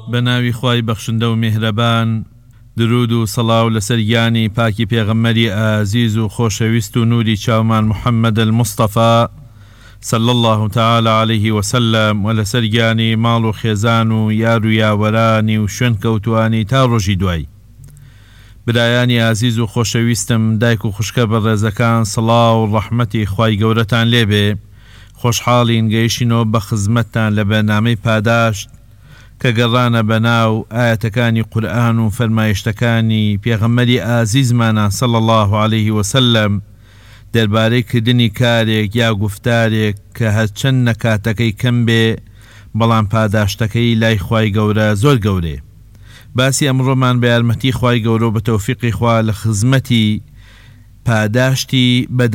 بناوی خوای بەخشندە و میهرەبان، درود و سەڵاو لەسەر گیانی پاکی پێغەمبەری ئازیز و خۆشەویست و نوری چاومان محەممەد المستەفا صلى الله تعالى عليه وسلم و لەسەر گیانی ماڵ و خێزان و یار و یاوەرانی و شوێن کەوتوانی تا ڕۆژی دوای. برایانی ئازیز و خۆشەویستم، دایک و خوشکە بە ڕێزەکان، سڵاو و ڕەحمەتی خوای گەورەتان لێبێ. خۆشحاڵین گەیشتینەوە بە خزمەتتان لە بەرنامەی پاداشت کە گەڕانە بەناو ئاەتەکانی قورئان و فەرمایشتەکانی پێغەمبەری ئازیزمانە صلی الله عليه وسلم دەربارەی کردنی کارێک یا گفتارێک کە هەرچەند نەکاتەکەی کەم بێ بەڵام پاداشتەکەی لای خوای گەورە زۆر گەورێ. باسی ئەمڕۆمان بە یارمەتی خوای گەورە و بە تەوفیقی خوا لە خزمەتی پاداشتی